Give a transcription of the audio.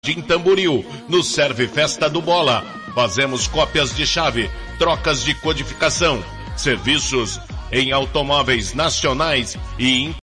Jardim Tamboril, no Serve Festa do Bola. Fazemos cópias de chave, trocas de codificação, serviços em automóveis nacionais e